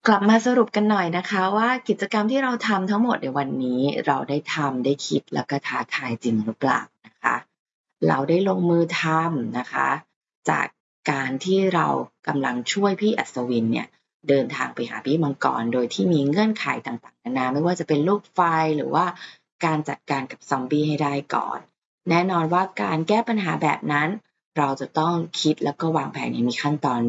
กลับมาสรุปกันหน่อยนะคะว่ากิจกรรมที่เราทำทั้งหมดในวันนี้เราได้ทำได้คิดแล้วก็ท้าทายจริงหรือเปล่านะคะเราได้ลงมือทำนะคะจากการที่เรากำลังช่วยพี่อัศวินเนี่ยเดินทางไปหาพี่มังกรโดยที่มีเงื่อนไขต่างๆนานาไม่ว่าจะเป็นลูกไฟหรือว่าการจัดการกับซอมบี้ให้ได้ก่อนแน่นอนว่าการแก้ปัญหาแบบนั้นเราจะต้องคิดแล้วก็วางแผนอย่างมีขั้นตอน